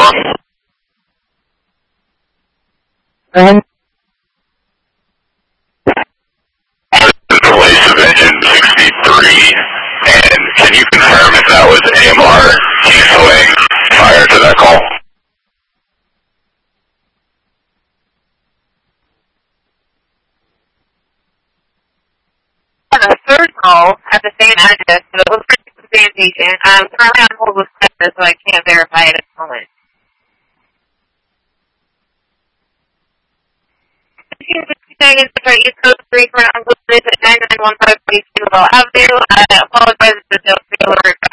Place of engine 63, and can you confirm if that was AMR canceling prior to that call? On a third call at the same address, so it looks like it's the same patient. I'm currently on hold with Stella, so I can't verify it at the moment. 1569 is the East Coast 3 for an unloaded at 9915 Avenue. I apologize if the sales failure